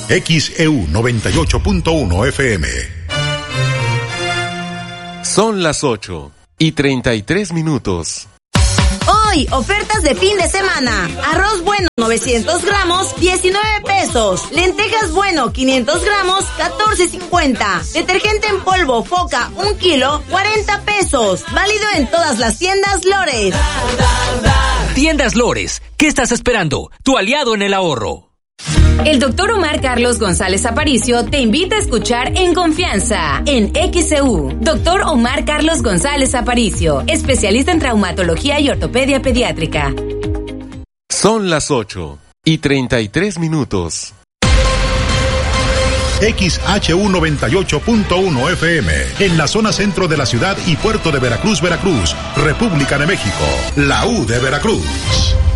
XEU 98.1 FM. Son las 8:33. Hoy, ofertas de fin de semana. Arroz bueno, 900 gramos, 19 pesos. Lentejas bueno, 500 gramos, 14.50. Detergente en polvo Foca, 1 kilo, 40 pesos. Válido en todas las tiendas Lores. Tiendas Lores, ¿qué estás esperando? Tu aliado en el ahorro. El doctor Omar Carlos González Aparicio te invita a escuchar En Confianza, en XEU. Doctor Omar Carlos González Aparicio, especialista en traumatología y ortopedia pediátrica. Son las 8:33. XHU 98.1 FM, en la zona centro de la ciudad y puerto de Veracruz, Veracruz, República de México, la U de Veracruz.